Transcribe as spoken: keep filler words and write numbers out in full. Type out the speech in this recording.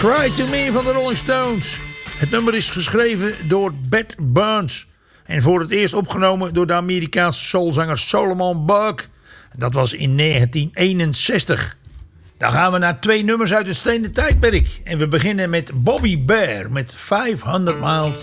Cry to Me van de Rolling Stones. Het nummer is geschreven door Beth Burns. En voor het eerst opgenomen door de Amerikaanse soulzanger Solomon Burke. Dat was in negentien eenenzestig. Dan gaan we naar twee nummers uit het stenen tijdperk. En we beginnen met Bobby Bare met vijfhonderd Miles